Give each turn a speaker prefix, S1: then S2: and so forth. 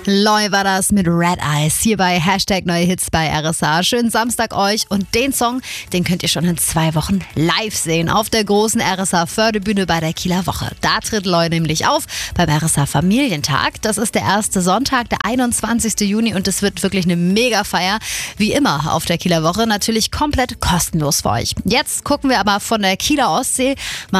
S1: Loy war das mit Red Eyes hier bei Hashtag Neue Hits bei RSA. Schönen Samstag euch und den Song, den könnt ihr schon in 2 Wochen live sehen auf der großen RSA Förderbühne bei der Kieler Woche. Da tritt Loy nämlich auf beim RSA Familientag. Das ist der erste Sonntag, der 21. Juni und es wird wirklich eine Mega-Feier. Wie immer auf der Kieler Woche, natürlich komplett kostenlos für euch. Jetzt gucken wir aber von der Kieler Ostsee mal